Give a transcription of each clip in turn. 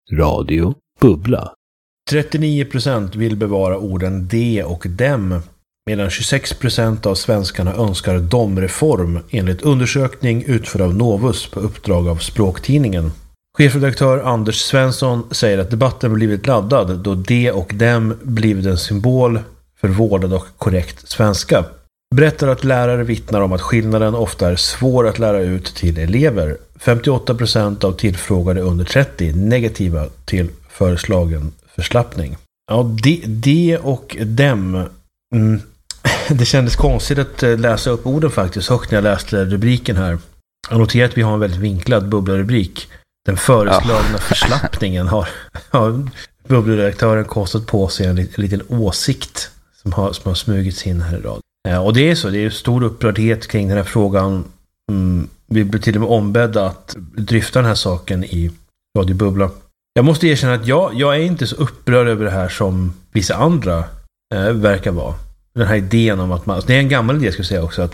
Radio Bubbla. 39% vill bevara orden de och dem, medan 26% av svenskarna önskar domreform enligt undersökning utförd av Novus på uppdrag av Språktidningen. Chefredaktör Anders Svensson säger att debatten blivit laddad då de och dem blivit en symbol för vårdad och korrekt svenska. Berättar att lärare vittnar om att skillnaden ofta är svår att lära ut till elever. 58% av tillfrågade under 30 negativa till föreslagen förslappning. Ja, de och dem. Det kändes konstigt att läsa upp orden faktiskt högt när jag läste rubriken här. Jag noterar att vi har en väldigt vinklad bubblarubrik. Den föreslagna förslappningen har bubbelredaktören kostat på sig en liten åsikt som har smugits in här idag. Och det är så, det är stor upprördhet kring den här frågan. Vi blir till och med ombedda att dryfta den här saken i Radio Bubbla. Jag måste erkänna att jag är inte så upprörd över det här som vissa andra verkar vara. Den här idén om att man, det är en gammal idé ska jag säga också,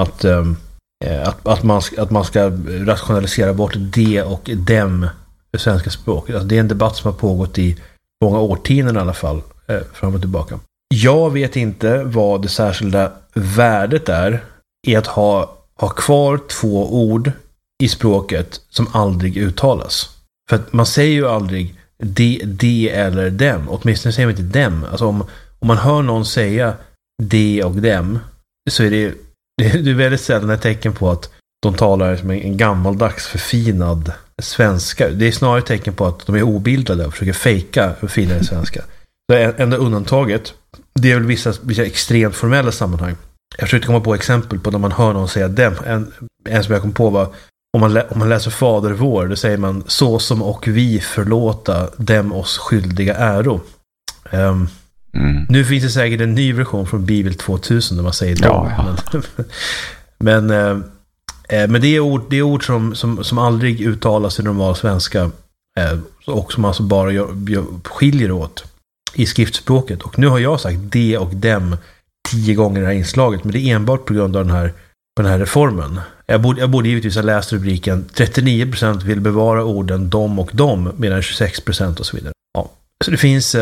att man ska rationalisera bort de och dem för svenska språket. Alltså det är en debatt som har pågått i många årtionden i alla fall, fram och tillbaka. Jag vet inte vad det särskilda värdet är i att ha kvar två ord i språket som aldrig uttalas. För att man säger ju aldrig de eller dem. Åtminstone säger man inte dem. Alltså om man hör någon säga de och dem, så är det är väldigt sällan ett tecken på att de talar som en gammaldags förfinad svenska. Det är snarare ett tecken på att de är obildade och försöker fejka förfinade svenska. Det enda undantaget, det är väl vissa extremt formella sammanhang. Jag försökte komma på exempel på när man hör någon säga dem. En som jag kom på var om man läser Fader vår, då säger man så som och vi förlåta dem oss skyldiga äro. Nu finns det säkert en ny version från Bibel 2000 där man säger dem. Ja. Men det är ord som aldrig uttalas i normal svenska och som alltså bara skiljer åt i skriftspråket. Och nu har jag sagt de och dem 10 gånger i det här inslaget, men det är enbart på grund av den här reformen. Jag borde givetvis ha läst rubriken 39% vill bevara orden dom och dom, medan 26% och så vidare. Ja. Så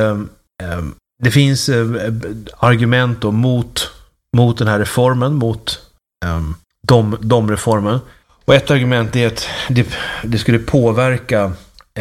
det finns argument då mot den här reformen, mot domreformen. Och ett argument är att det skulle påverka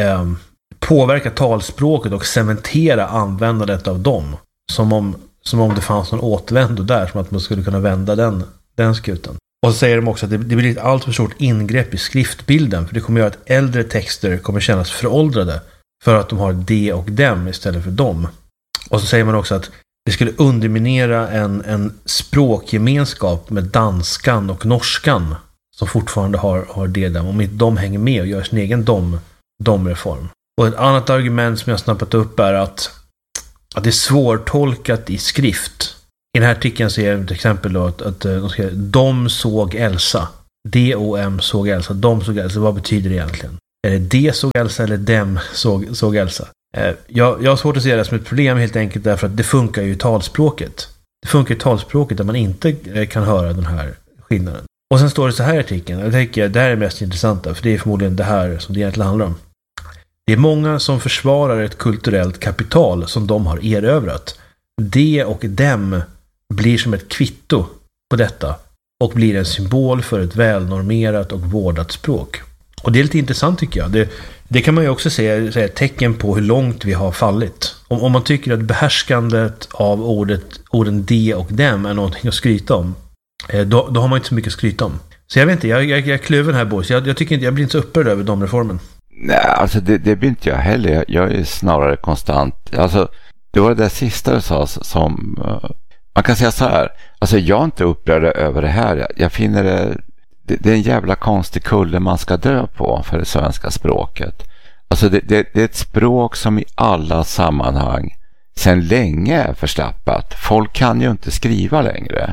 talspråket och cementera användandet av dem. Som om det fanns någon återvändo där, som att man skulle kunna vända den skutan. Och så säger de också att det blir ett allt för stort ingrepp i skriftbilden, för det kommer göra att äldre texter kommer kännas föråldrade för att de har de och dem istället för dem. Och så säger man också att det skulle underminera en språkgemenskap med danskan och norskan som fortfarande har det där, om inte de hänger med och gör sin egen domreform. Och ett annat argument som jag snappat upp är att det är svårtolkat i skrift. I den här artikeln ser jag ett exempel då att de såg Elsa. D-O-M såg Elsa. De såg Elsa. Vad betyder det egentligen? Är det de såg Elsa eller dem såg Elsa? Jag har svårt att se det som ett problem helt enkelt därför att det funkar ju i talspråket. Det funkar i talspråket där man inte kan höra den här skillnaden. Och sen står det så här i artikeln. Jag tänker det här är mest intressanta, för det är förmodligen det här som det egentligen handlar om. Det är många som försvarar ett kulturellt kapital som de har erövrat. De och dem blir som ett kvitto på detta och blir en symbol för ett välnormerat och vårdat språk. Och det är lite intressant tycker jag. Det kan man ju också säga ett tecken på hur långt vi har fallit. Om man tycker att behärskandet av orden de och dem är någonting att skryta om, då har man inte så mycket att skryta om. Så jag vet inte, jag klöver den här boys. Jag tycker inte, jag blir inte så upprörd över de reformen. Nej, alltså det blir inte jag heller. Jag är snarare konstant. Alltså, det var det där sista du sa som... man kan säga så här. Alltså, jag är inte upprörd över det här. Jag finner det är en jävla konstig kulle man ska dö på för det svenska språket. Alltså, det är ett språk som i alla sammanhang sedan länge är förslappat. Folk kan ju inte skriva längre.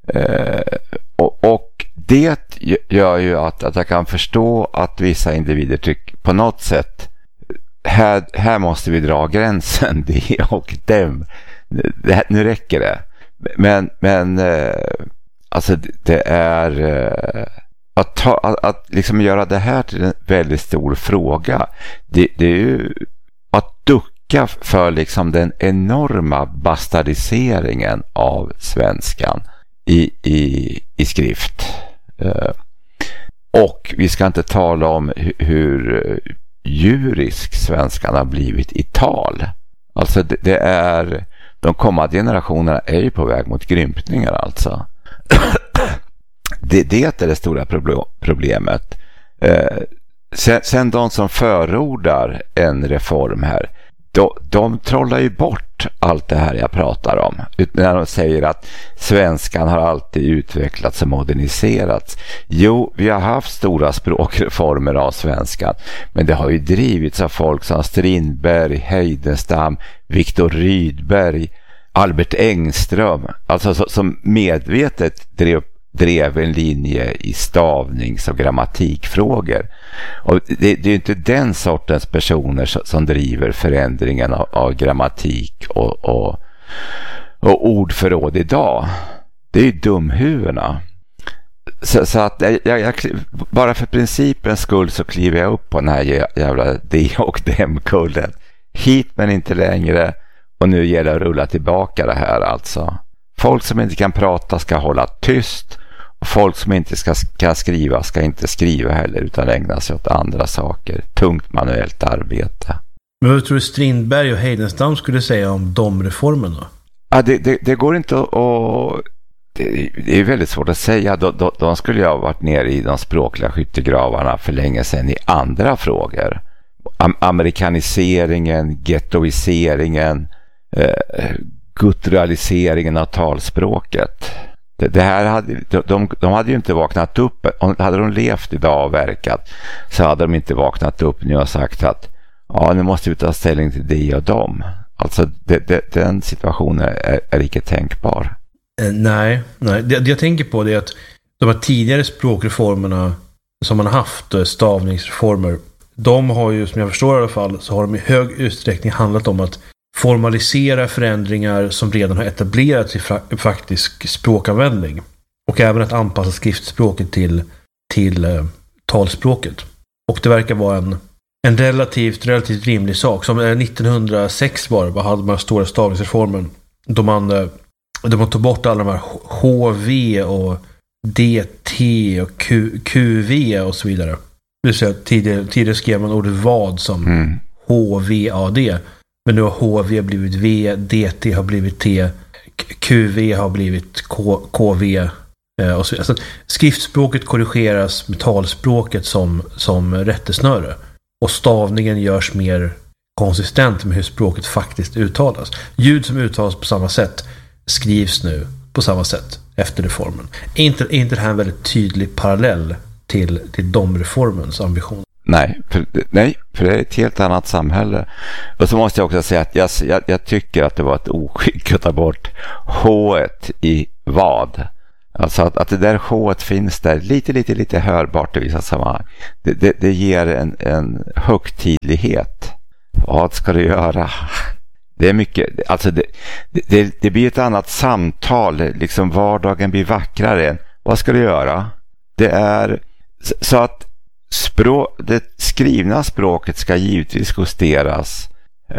Och det gör ju att jag kan förstå att vissa individer tycker på något sätt här måste vi dra gränsen det och dem. Nu räcker det. Men alltså det är att liksom göra det här till en väldigt stor fråga. Det är ju blocka för liksom den enorma bastardiseringen av svenskan i skrift. Och vi ska inte tala om hur djurisk svenskan har blivit i tal. Alltså det är, de kommande generationerna är ju på väg mot grymtningar alltså. Det är det stora problemet. Sen de som förordar en reform här, de trollar ju bort allt det här jag pratar om. När de säger att svenskan har alltid utvecklats och moderniserats. Jo, vi har haft stora språkreformer av svenskan. Men det har ju drivits av folk som Strindberg, Heidenstam, Viktor Rydberg, Albert Engström. Alltså som medvetet drev en linje i stavnings- och grammatikfrågor. Och det är ju inte den sortens personer som driver förändringen av grammatik och ordförråd idag. Det är ju dumhuvudena. Så att jag bara för principens skull så kliver jag upp på den här jävla D- och dem-kullen. Hit men inte längre, och nu gäller det att rulla tillbaka det här alltså. Folk som inte kan prata ska hålla tyst. Och folk som inte kan skriva ska inte skriva heller, utan ägna sig åt andra saker. Tungt manuellt arbete. Men vad tror du Strindberg och Heidenstam skulle säga om de reformen då? Ja, det går inte att... Det är väldigt svårt att säga. De skulle ju ha varit nere i de språkliga skyttegravarna för länge sedan i andra frågor. Amerikaniseringen, gettoiseringen, gutturaliseringen av talspråket. Det här de hade ju inte vaknat upp. Hade de levt idag och verkat, så hade de inte vaknat upp nu och sagt att ja, nu måste vi ta ställning till det och dem. Alltså den situationen är icke tänkbar. Nej. Det jag tänker på det är att de här tidigare språkreformerna som man har haft, stavningsreformer, de har ju, som jag förstår i alla fall, så har de i hög utsträckning handlat om att formalisera förändringar som redan har etablerats i faktisk språkanvändning. Och även att anpassa skriftspråket till talspråket. Och det verkar vara en relativt rimlig sak. Som 1906 hade man stora stavningsreformen. Då man tog bort alla de här HV och DT och QV och så vidare. Det vill säga tidigare skrev man ordet vad som HVAD. Men nu har HV blivit V, DT har blivit T, QV har blivit KV och så. Alltså, skriftspråket korrigeras med talspråket som rättesnöre. Och stavningen görs mer konsistent med hur språket faktiskt uttalas. Ljud som uttalas på samma sätt skrivs nu på samma sätt efter reformen. Är inte det här en väldigt tydlig parallell till de reformens ambition? Nej, för det är ett helt annat samhälle. Och så måste jag också säga att jag tycker att det var ett oskick att ta bort H-et i vad. Alltså att det där H-et finns där lite hörbart i vissa sammanhang. Det ger en högtidlighet. Vad ska du göra? Det är mycket, alltså det blir ett annat samtal, liksom vardagen blir vackrare. Vad ska du göra? Det är så att det skrivna språket ska givetvis justeras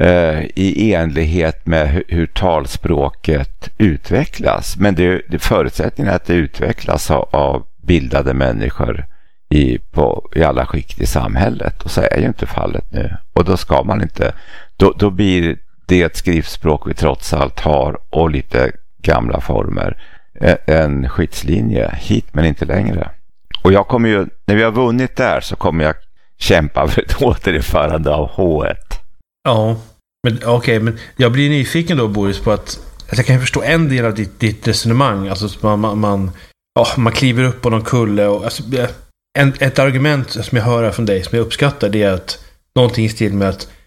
i enlighet med hur talspråket utvecklas. Men det förutsättningen är att det utvecklas av bildade människor i alla skikt i samhället. Och så är ju inte fallet nu. Och då ska man inte... Då blir det ett skriftspråk vi trots allt har och lite gamla former en skyddslinje hit men inte längre. Och jag kommer ju, när vi har vunnit där så kommer jag kämpa för ett återinförande av H1. Ja, men okej, men jag blir nyfiken då, Boris, på att jag kan förstå en del av ditt resonemang. Alltså man kliver upp på någon kulle och alltså, ett argument som jag hör från dig som jag uppskattar, det är att någonting i stil med att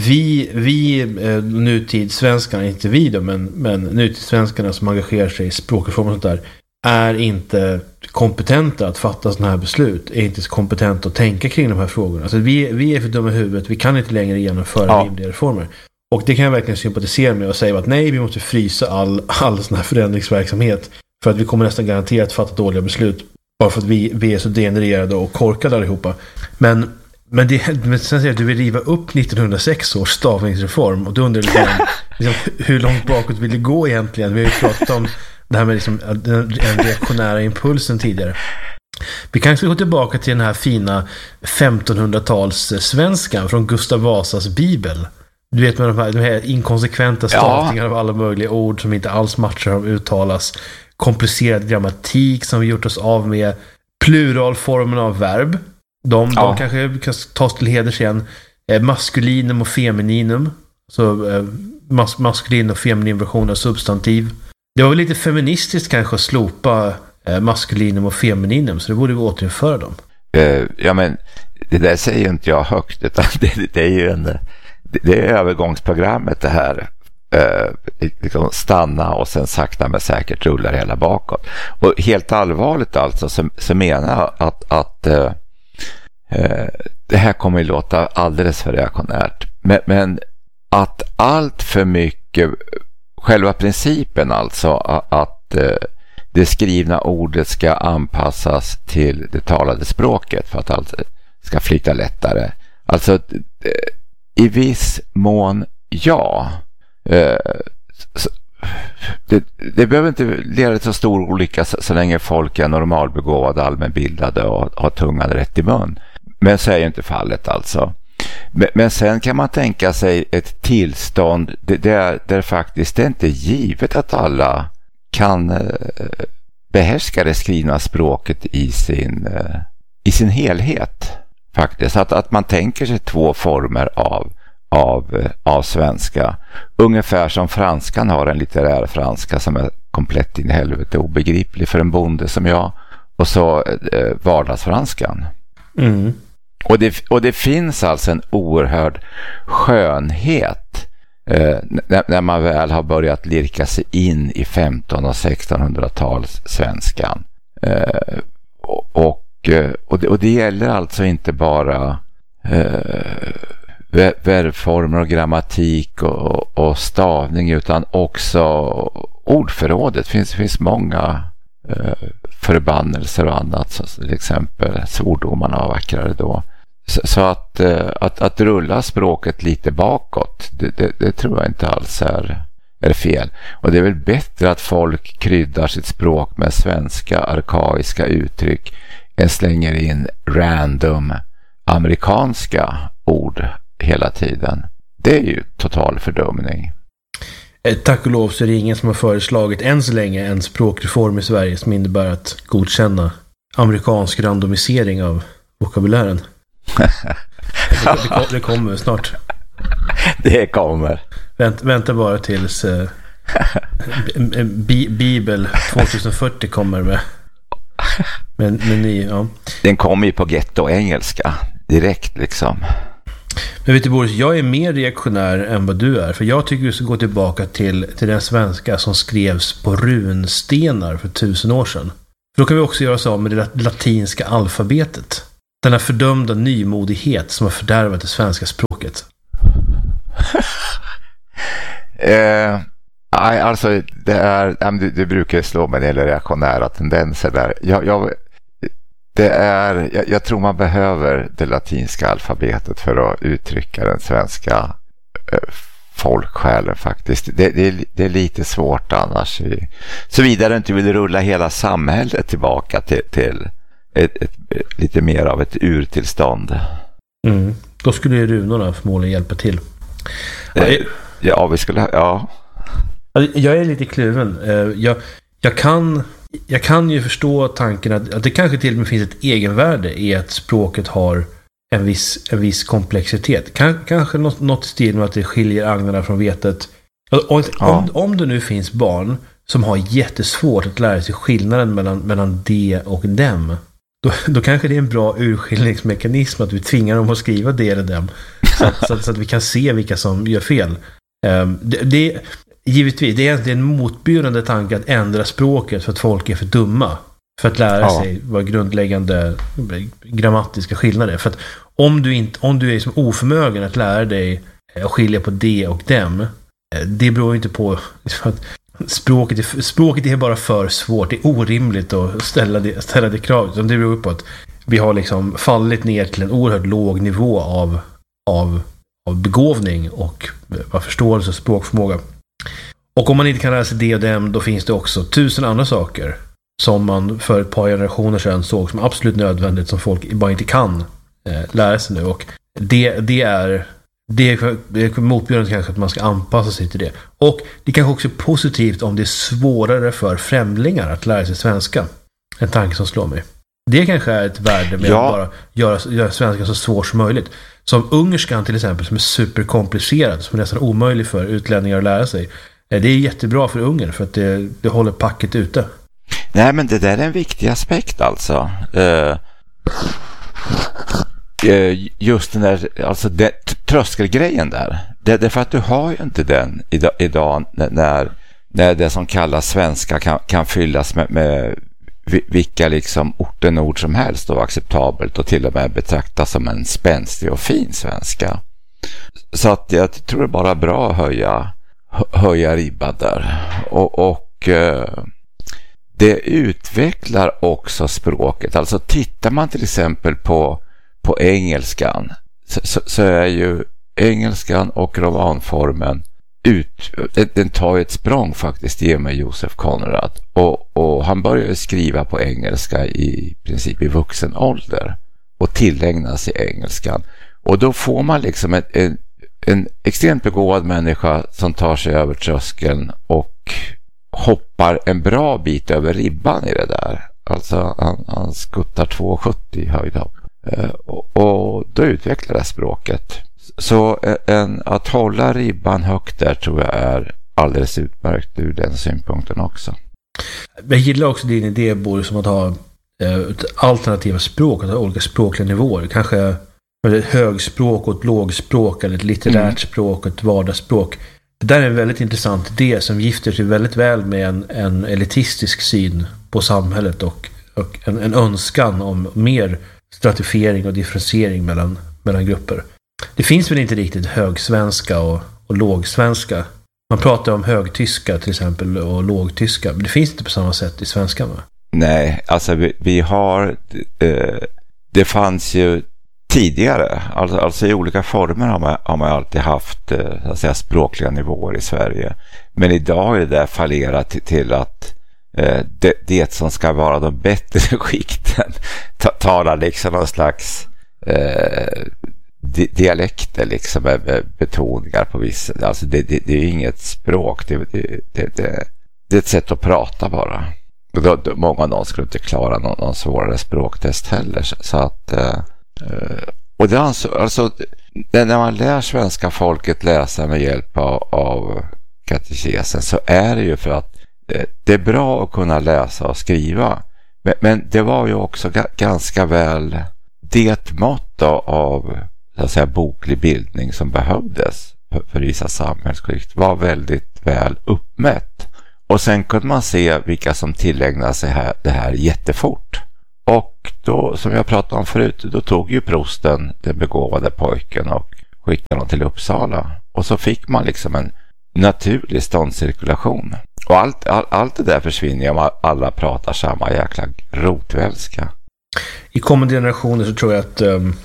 vi nutidssvenskarna, inte vi då, men nutidssvenskarna som engagerar sig i språkreformer och sånt där, är inte kompetenta att fatta sådana här beslut, är inte kompetenta att tänka kring de här frågorna. Alltså vi är för dumma i huvudet, vi kan inte längre genomföra rimliga reformer. Och det kan jag verkligen sympatisera med och säga att nej, vi måste frysa all sån här förändringsverksamhet för att vi kommer nästan garanterat fatta dåliga beslut bara för att vi är så degenererade och korkade allihopa. Men Men sen säger jag att du vill riva upp 1906 års stavningsreform, och då undrar jag liksom, hur långt bakåt vill det gå egentligen? Vi har ju pratat om det här med liksom, den reaktionära impulsen tidigare. Vi kanske ska gå tillbaka till den här fina 1500-tals svenskan från Gustav Vasas bibel. Du vet, med de här inkonsekventa stavningarna av alla möjliga ord som inte alls matchar om uttalas. Komplicerad grammatik som vi gjort oss av med. Pluralformen av verb. De kanske kan tas till heders igen. Maskulinum och femininum. Så maskulin och feminin version av substantiv. Det var väl lite feministiskt kanske att slopa maskulinum och femininum, så det borde vi återinföra dem. Ja, men det där säger inte jag högt, utan det är ju det är övergångsprogrammet det här. Liksom stanna och sen sakta men säkert rullar hela bakåt. Och helt allvarligt alltså så menar jag att det här kommer att låta alldeles för reaktionärt. Men att allt för mycket, själva principen alltså att det skrivna ordet ska anpassas till det talade språket för att allt ska flyta lättare. Alltså i viss mån ja. Det behöver inte leda till så stor olycka så länge folk är normalbegåvade, allmänbildade och har tungan rätt i mun. Men så är ju inte fallet alltså. Men sen kan man tänka sig ett tillstånd där faktiskt det är inte givet att alla kan behärska det skrivna språket i sin helhet. Faktiskt att man tänker sig två former av svenska. Ungefär som franskan har en litterär franska som är komplett in i helvete obegriplig för en bonde som jag. Och så vardagsfranskan. Mm. Och det finns alltså en oerhörd skönhet när man väl har börjat lirka sig in i 1500- och 1600-tals svenskan. Och det gäller alltså inte bara verbformer och grammatik och stavning, utan också ordförrådet. Det finns många förbannelser och annat, så till exempel svordomarna var vackrare då. Så att rulla språket lite bakåt, det tror jag inte alls är fel. Och det är väl bättre att folk kryddar sitt språk med svenska arkaiska uttryck än slänger in random amerikanska ord hela tiden. Det är ju total fördumning. Tack och lov så är det ingen som har föreslagit än så länge en språkreform i Sverige som innebär att godkänna amerikansk randomisering av vokabulären. Det kommer snart. Det kommer. Vänta bara tills Bibel 2040 kommer med ny, ja. Den kommer ju på ghetto-engelska direkt liksom. Men vet du Boris, jag är mer reaktionär än vad du är. För jag tycker vi ska gå tillbaka till den svenska som skrevs på runstenar för 1000 år sedan. För då kan vi också göra så med det latinska alfabetet. Den här fördömda nymodighet som har fördärvat det svenska språket. Alltså det brukar slå med en del reaktionära tendenser där. Jag tror man behöver det latinska alfabetet för att uttrycka den svenska folksjälen faktiskt. Det är lite svårt annars. Såvida du inte vill rulla hela samhället tillbaka till lite mer av ett urtillstånd. Mm. Då skulle ju runorna förmodligen hjälpa till. Ja, vi skulle... Ja. Jag är lite kluven. Jag kan ju förstå tanken att det kanske till och med finns ett egenvärde i att språket har en viss komplexitet. Kanske något i stil med att det skiljer agnarna från vetet. Om det nu finns barn som har jättesvårt att lära sig skillnaden mellan det och dem, då kanske det är en bra urskiljningsmekanism att vi tvingar dem att skriva det eller dem så att vi kan se vilka som gör fel. Givetvis, det är en motbjudande tanke att ändra språket för att folk är för dumma för att lära sig vad grundläggande grammatiska skillnader är. För att om du är som oförmögen att lära dig att skilja på det och dem, det beror inte på att språket är bara för svårt. Det är orimligt att ställa det kravet. Det beror på att vi har liksom fallit ner till en oerhört låg nivå av begåvning och förståelse och språkförmåga. Och om man inte kan lära sig det och dem, då finns det också 1000 andra saker som man för ett par generationer sedan såg som absolut nödvändigt, som folk bara inte kan lära sig nu. Och det är motbjudande kanske att man ska anpassa sig till det. Och det kanske också är positivt om det är svårare för främlingar att lära sig svenska. En tanke som slår mig. Det kanske är ett värde med att bara göra svenska så svårt som möjligt. Som ungerskan till exempel, som är superkomplicerad, som är nästan omöjlig för utlänningar att lära sig. Det är jättebra för Ungern för att det håller packet ute. Nej, men det där är en viktig aspekt alltså. Just den där, alltså tröskelgrejen där. Det är för att du har ju inte den idag när det som kallas svenska kan fyllas med vilka liksom ortenord som helst och acceptabelt och till och med betraktas som en spänstig och fin svenska. Så att jag tror det är bara bra att höja ribban där. Och det utvecklar också språket. Alltså tittar man till exempel på engelskan så är ju engelskan och romanformen den tar ett språng faktiskt i och med Joseph Conrad och han började skriva på engelska i princip i vuxen ålder och tillägna sig engelskan, och då får man liksom en extremt begåvad människa som tar sig över tröskeln och hoppar en bra bit över ribban i det där. Alltså han skuttar 2,70 i höjdhopp. Och då utvecklar det språket. Så att hålla ribban högt där tror jag är alldeles utmärkt ur den synpunkten också. Jag gillar också din idé, Boris, som att ha alternativa språk, att ha olika språkliga nivåer. Kanske ett högspråk och ett lågspråk, eller ett litterärt språk och ett vardagsspråk. Det där är en väldigt intressant idé som gifter sig väldigt väl med en elitistisk syn på samhället och en önskan om mer stratifiering och differentiering mellan grupper. Det finns väl inte riktigt högsvenska och lågsvenska. Man pratar om högtyska till exempel och lågtyska, men det finns inte på samma sätt i svenskan, va? Nej, alltså vi har det fanns ju tidigare, alltså i olika former har man alltid haft så att säga, språkliga nivåer i Sverige. Men idag är det fallerat till att det som ska vara de bättre skikten talar liksom någon slags dialekter liksom med betoningar på vissa. Alltså det är ju inget språk, det är ett sätt att prata bara. Och då, många av dem skulle inte klara någon svårare språktest heller. Så att och det alltså när man lär svenska folket läsa med hjälp av katekesen, så är det ju för att det är bra att kunna läsa och skriva. Men det var ju också ganska väl det mått av så att säga, boklig bildning som behövdes för vissa samhällsskikt var väldigt väl uppmätt. Och sen kunde man se vilka som tillägnade sig det här jättefort. Och då, som jag pratade om förut, då tog ju prosten den begåvade pojken och skickade honom till Uppsala. Och så fick man liksom en naturlig ståndscirkulation. Och allt det där försvinner om alla pratar samma jäkla rotvälska. I kommande generationer så tror jag att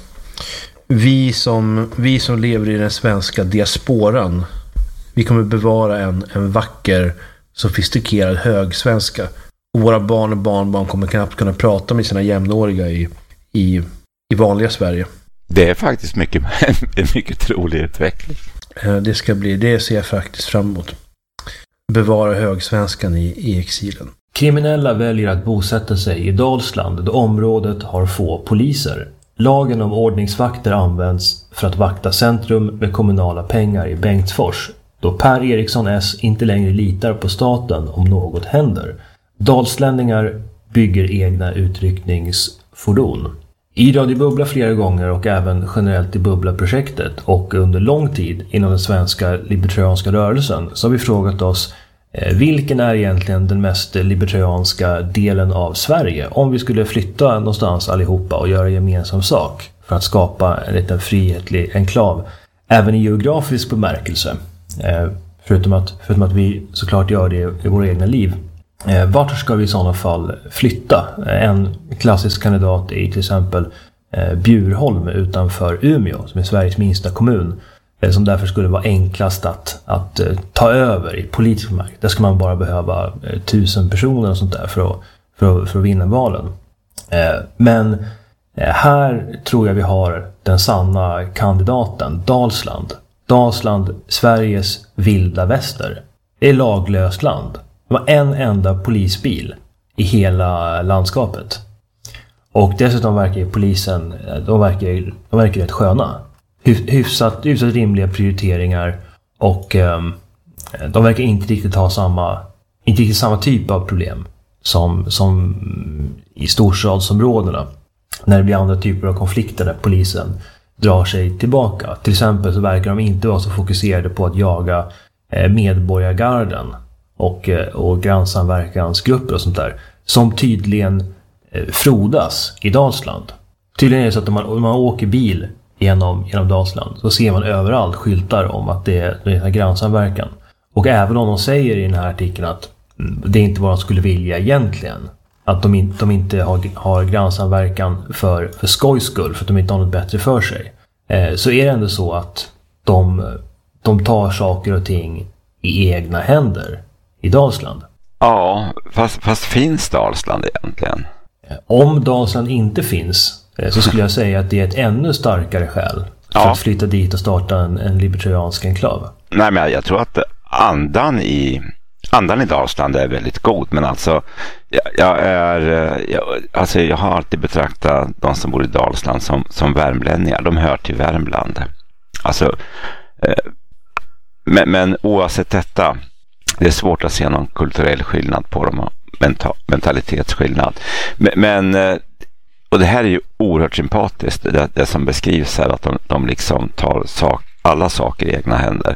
vi som lever i den svenska diasporan, vi kommer bevara en vacker, sofistikerad högsvenska. Och våra barn och barnbarn kommer knappt kunna prata med sina jämnåriga i vanliga Sverige. Det är faktiskt en mycket trolig utveckling. Det ser jag faktiskt fram emot. Bevara högsvenskan i exilen. Kriminella väljer att bosätta sig i Dalsland då området har få poliser. Lagen om ordningsvakter används för att vakta centrum med kommunala pengar i Bengtsfors, då Per Eriksson S inte längre litar på staten om något händer. Dalslänningar bygger egna utryckningsfordon. I Radio Bubbla flera gånger och även generellt i Bubbla-projektet och under lång tid inom den svenska libertarianska rörelsen så har vi frågat oss vilken är egentligen den mest libertarianska delen av Sverige om vi skulle flytta någonstans allihopa och göra gemensam sak för att skapa en liten frihetlig enklav även i geografisk bemärkelse, förutom att vi såklart gör det i våra egna liv. Vart ska vi i sådana fall flytta? En klassisk kandidat är till exempel Bjurholm utanför Umeå, som är Sveriges minsta kommun, som därför skulle vara enklast att ta över i politisk makt. Där ska man bara behöva 1000 personer och sånt där för att vinna valen. Men här tror jag vi har den sanna kandidaten, Dalsland. Dalsland, Sveriges vilda väster. Det är laglöst land. Det var en enda polisbil i hela landskapet. Och dessutom verkar polisen, de verkar rätt sköna. Hyfsat rimliga prioriteringar, och de verkar inte riktigt ha samma typ av problem som i storstadsområdena, när det blir andra typer av konflikter där polisen drar sig tillbaka. Till exempel så verkar de inte vara så fokuserade på att jaga medborgargarden och grannsamverkansgrupper och sånt där, som tydligen frodas i Dalsland. Tydligen är det så att om man åker bil genom Dalsland så ser man överallt skyltar om att det är grannsamverkan. Och även om de säger i den här artikeln att det är inte vad de skulle vilja egentligen, att de inte har grannsamverkan för skojs skull, för att de inte har något bättre för sig, så är det ändå så att de tar saker och ting i egna händer i Dalsland. Ja, fast finns Dalsland egentligen? Om Dalsland inte finns, så skulle jag säga att det är ett ännu starkare skäl för att flytta dit och starta en libertariansk enklav. Nej, men jag tror att andan i Dalsland är väldigt god, men alltså jag har alltid betraktat de som bor i Dalsland som värmlänningar. De hör till Värmland. Alltså, men oavsett detta, det är svårt att se någon kulturell skillnad på dem, mentalitetsskillnad. Men och det här är ju oerhört sympatiskt, det som beskrivs här, att de liksom tar alla saker i egna händer.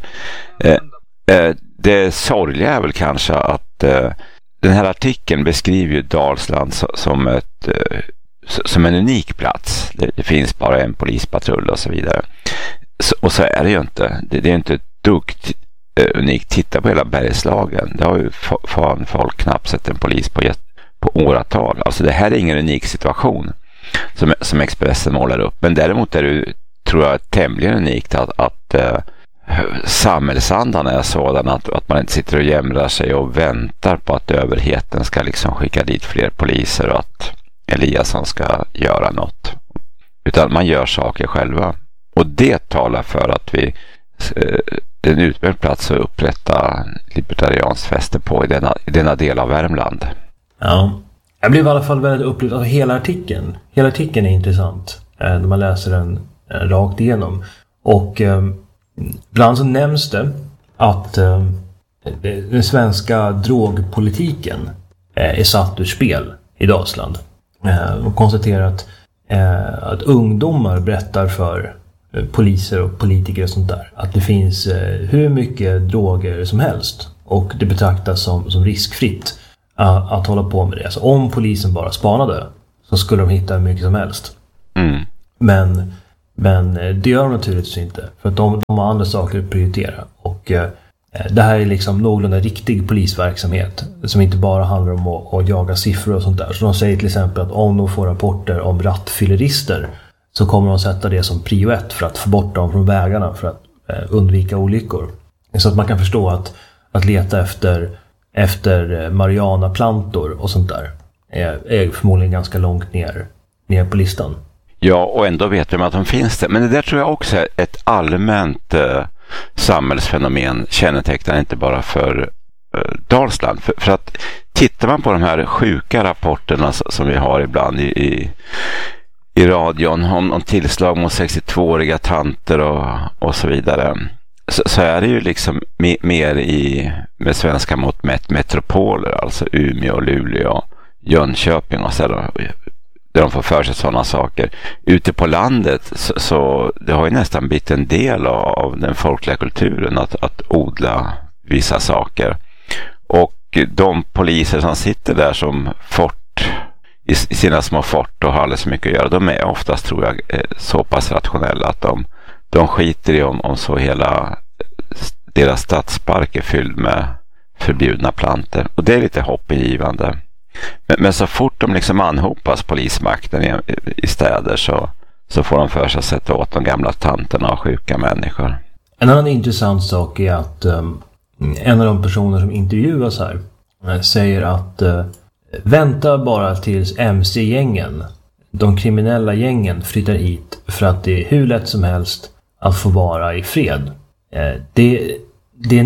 Det sorgliga är väl kanske att den här artikeln beskriver ju Dalsland som en unik plats. Det finns bara en polispatrull och så vidare. Och så är det ju inte. Det är inte ett dugg unikt. Titta på hela Bergslagen. Det har ju folk knappt sett en polis på åratal. Alltså det här är ingen unik situation som Expressen målar upp. Men däremot är det, tror jag, tämligen unikt att samhällsandan är sådan att man inte sitter och jämrar sig och väntar på att överheten ska liksom skicka dit fler poliser och att Eliasson ska göra något. Utan man gör saker själva. Och det talar för att det är en utmärkt plats att upprätta libertariansfester på i denna del av Värmland. Ja, jag blev i alla fall väldigt upplevd av hela artikeln. Hela artikeln är intressant när man läser den rakt igenom. Och ibland så nämns det att den svenska drogpolitiken är satt ur spel i Dalsland. De konstaterar att ungdomar berättar för poliser och politiker och sånt där att det finns hur mycket droger som helst, och det betraktas som riskfritt att hålla på med det. Alltså om polisen bara spanade så skulle de hitta hur mycket som helst. Men det gör de naturligtvis inte, för att de har andra saker att prioritera. Och det här är liksom någorlunda riktig polisverksamhet som inte bara handlar om att jaga siffror och sånt där. Så de säger till exempel att om de får rapporter om rattfyllerister så kommer de sätta det som prio 1 för att få bort dem från vägarna, för att undvika olyckor. Så att man kan förstå att leta efter marijuanaplantor och sånt där är förmodligen ganska långt ner på listan. Ja, och ändå vet de att de finns där. Men det där tror jag också är ett allmänt samhällsfenomen, kännetecknar inte bara för Dalsland. För att tittar man på de här sjuka rapporterna som vi har ibland i radion om tillslag mot 62-åriga tanter och så vidare, så är det ju liksom mer med svenska mått mätt metropoler, alltså Umeå, Luleå, Jönköping och så där de får för sig sådana saker. Ute på landet så det har ju nästan blivit en del av den folkliga kulturen att odla vissa saker. Och de poliser som sitter där som fort i sina små fort och har alldeles så mycket att göra, de är oftast, tror jag, så pass rationella att de skiter i om så hela deras stadspark är fylld med förbjudna plantor. Och det är lite hoppingivande. Men så fort de liksom anhopas polismakten i städer så får de för sig att sätta åt de gamla tanterna och sjuka människor. En annan intressant sak är att en av de personer som intervjuas här säger att vänta bara tills MC-gängen, de kriminella gängen, flyttar hit för att det är hur lätt som helst att få vara i fred. Det är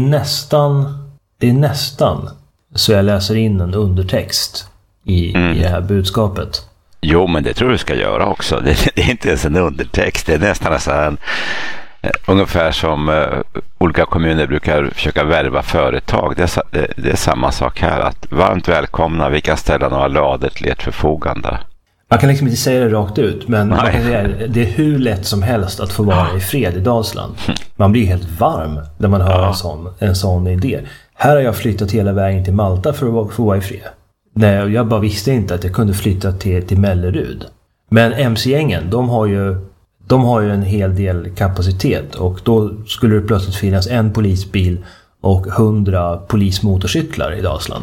nästan så jag läser in en undertext i det här budskapet. Jo, men det tror du ska göra också. Det är inte ens en undertext. Det är nästan så här ungefär som olika kommuner brukar försöka värva företag. Det är samma sak här. Att varmt välkomna, vi kan ställa några lador till ert förfogande. Man kan liksom inte säga det rakt ut, men man kan säga, det är hur lätt som helst att få vara i fred i Dalsland. Man blir helt varm när man hör en sån idé. Här har jag flyttat hela vägen till Malta för att få vara i fred. Nej, jag bara visste inte att jag kunde flytta till Mellerud. Men MC-gängen, de har ju en hel del kapacitet, och då skulle det plötsligt finnas en polisbil och 100 polismotorcyklar i Dalsland.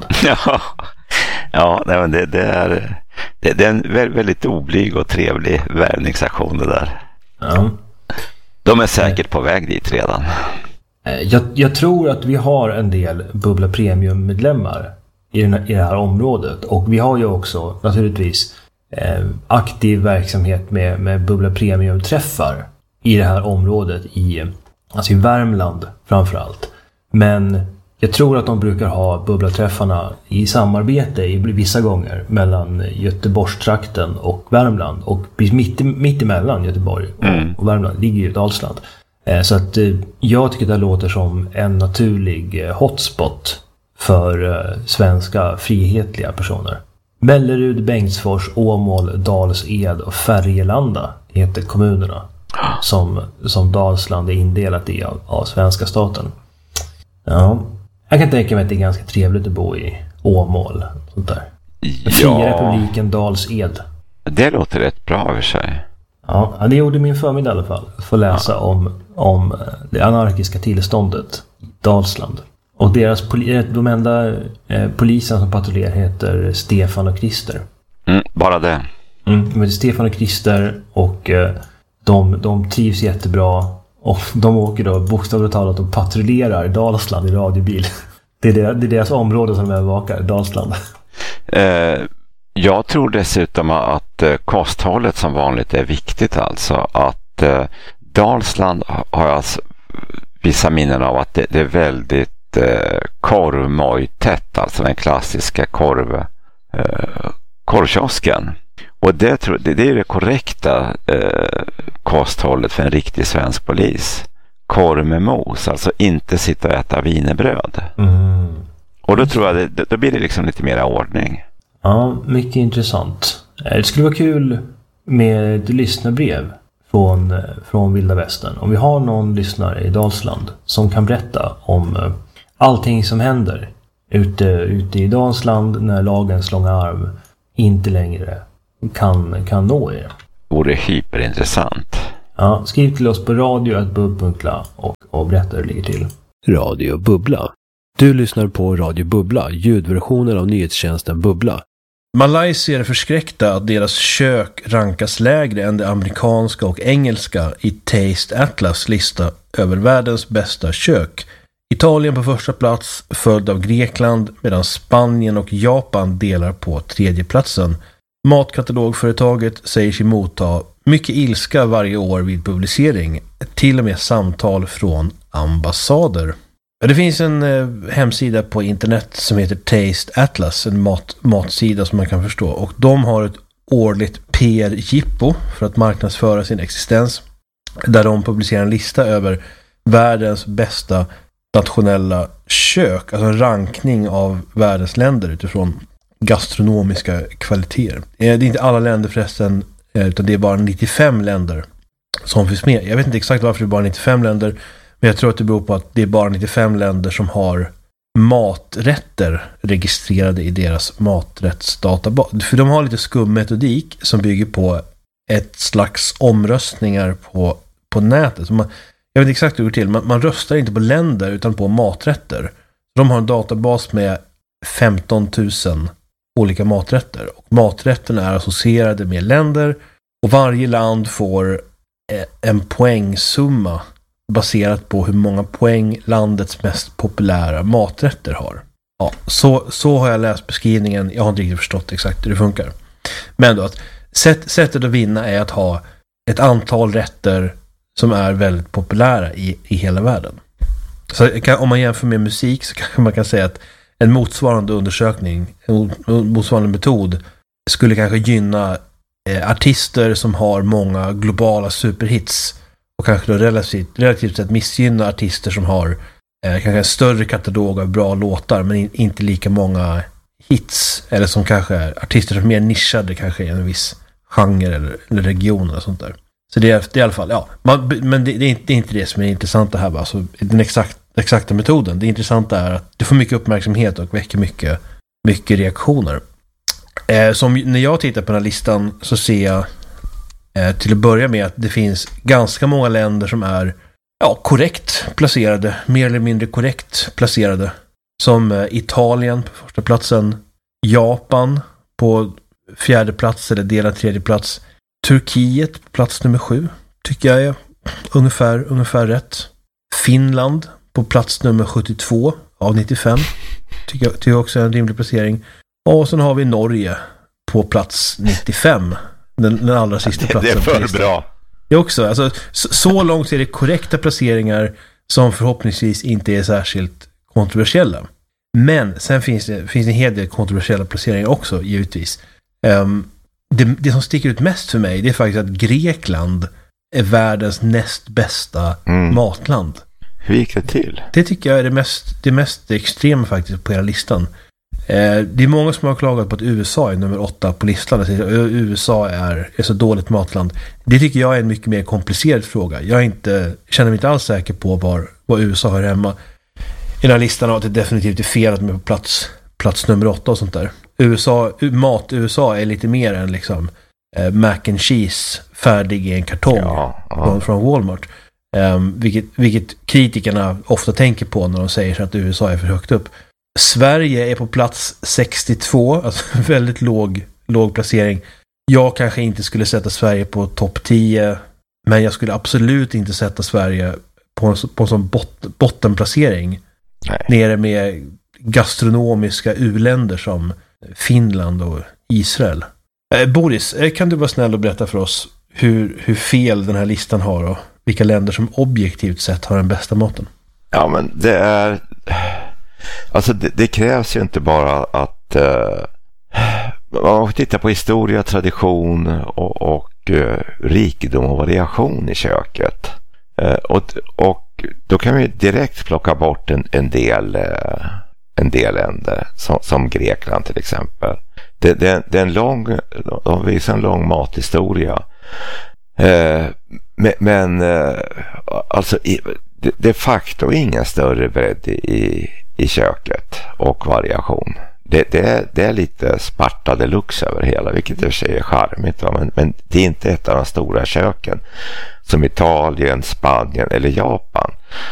Ja, men det är en väldigt oblyg och trevlig värvningsaktion det där. Ja. De är säkert på väg dit redan. Jag tror att vi har en del Bubbla Premium-medlemmar i det här området. Och vi har ju också naturligtvis aktiv verksamhet med Bubbla Premium-träffar i det här området, alltså i Värmland framförallt. Men jag tror att de brukar ha Bubbla-träffarna i samarbete vissa gånger mellan Göteborgstrakten och Värmland. Och mitt emellan Göteborg och Värmland ligger ju Dalsland. Så att jag tycker det låter som en naturlig hotspot för svenska frihetliga personer. Mellerud, Bengtsfors, Åmål, Dals-Ed och Färgelanda heter kommunerna som Dalsland är indelat i av svenska staten. Ja, jag kan tänka mig att det är ganska trevligt att bo i Åmål. Sånt där. Fria republiken Dals-Ed. Det låter rätt bra över sig. Ja, det gjorde min förmiddag i alla fall. Att få läsa om det anarkiska tillståndet i Dalsland. Och de enda polisen som patrullerar heter Stefan och Christer. Bara det. De heter Stefan och Christer, och de trivs jättebra. Och de åker då bokstavligt talat och patrullerar Dalsland i radiobil. Det är deras område som de övervakar, Dalsland. Jag tror dessutom att kosthållet som vanligt är viktigt, alltså. Att Dalsland har alltså vissa minnen av att det är väldigt korvmojtätt, alltså den klassiska korvkiosken. Och det är det korrekta kosthållet för en riktig svensk polis. Korv med mos, alltså inte sitta och äta wienerbröd. Och då tror jag då blir det liksom lite mer ordning. Ja, mycket intressant. Det skulle vara kul med ett lyssnarbrev från Vilda Västern. Om vi har någon lyssnare i Dalsland som kan berätta om allting som händer ute i Dalsland när lagens långa arm inte längre kan nå er. Det vore hyperintressant. Ja, skriv till oss på radio@bub.la och berätta hur det ligger till. Radio Bubbla. Du lyssnar på Radio Bubbla, ljudversionen av nyhetstjänsten Bubbla. Malaysier är förskräckta att deras kök rankas lägre än det amerikanska och engelska i Taste Atlas lista över världens bästa kök. Italien på första plats, följd av Grekland, medan Spanien och Japan delar på tredje platsen. Matkatalogföretaget säger sig motta mycket ilska varje år vid publicering, till och med samtal från ambassader. Det finns en hemsida på internet som heter Taste Atlas, en matsida som man kan förstå. Och de har ett årligt PR-jippo för att marknadsföra sin existens, där de publicerar en lista över världens bästa nationella kök, alltså en rankning av världens länder utifrån gastronomiska kvaliteter. Det är inte alla länder förresten, utan det är bara 95 länder som finns med. Jag vet inte exakt varför det är bara 95 länder, men jag tror att det beror på att det är bara 95 länder som har maträtter registrerade i deras maträttsdatabas. För de har lite skummetodik som bygger på ett slags omröstningar på nätet. Så jag vet inte exakt hur det går till. Man röstar inte på länder utan på maträtter. De har en databas med 15 000 olika maträtter. Och maträtterna är associerade med länder. Och varje land får en poängsumma baserat på hur många poäng landets mest populära maträtter har. Ja, så har jag läst beskrivningen. Jag har inte riktigt förstått exakt hur det funkar. Men då att sättet att vinna är att ha ett antal rätter som är väldigt populära i hela världen. Så om man jämför med musik så kanske man kan säga att en motsvarande undersökning, en motsvarande metod skulle kanske gynna artister som har många globala superhits och kanske då relativt sett missgynna artister som har kanske en större katalog av bra låtar men inte lika många hits, eller som kanske artister som är mer nischade kanske i en viss genre eller region eller sånt där. Så det är i alla fall, ja, men det är inte det som är intressant det här, alltså den exakta metoden. Det intressanta är att du får mycket uppmärksamhet och väcker mycket reaktioner. Som när jag tittar på den här listan så ser jag till att börja med att det finns ganska många länder som är korrekt placerade, mer eller mindre korrekt placerade. Som Italien på första platsen, Japan på fjärde plats eller delad tredje plats, Turkiet på plats nummer 7 tycker jag är ungefär rätt. Finland på plats nummer 72 av 95 tycker jag också är en rimlig placering. Och sen har vi Norge på plats 95, den allra sista platsen. Det är för bra. Det är också, alltså, så långt är det korrekta placeringar som förhoppningsvis inte är särskilt kontroversiella. Men sen finns det en hel del kontroversiella placeringar också, givetvis. Det som sticker ut mest för mig, det är faktiskt att Grekland är världens näst bästa matland. Hur gick det till? Det tycker jag är det mest extrema faktiskt på hela listan. Det är många som har klagat på att USA är nummer 8 på listan. USA är så dåligt matland. Det tycker jag är en mycket mer komplicerad fråga. Jag känner mig inte alls säker på var USA hör hemma i den här listan, och att det definitivt är fel att de är på plats nummer 8 och sånt där. USA är lite mer än liksom mac and cheese färdig i en kartong från Walmart. Vilket kritikerna ofta tänker på när de säger så att USA är för högt upp. Sverige är på plats 62, alltså väldigt låg placering. Jag kanske inte skulle sätta Sverige på topp 10, men jag skulle absolut inte sätta Sverige på en sån bottenplacering. Nej. Nere med gastronomiska u-länder som Finland och Israel. Boris, kan du vara snäll och berätta för oss hur fel den här listan har och vilka länder som objektivt sett har den bästa maten? Ja, men det är... Alltså det krävs ju inte bara att man får titta på historia, tradition och rikedom och variation i köket. Och då kan vi direkt plocka bort en del länder som Grekland till exempel. Det är de visar en lång mathistoria. Men alltså de facto ingen större bredd i köket och variation. Det är lite Sparta deluxe över hela, vilket i och för sig är charmigt, men det är inte ett av de stora köken som Italien, Spanien eller Japan.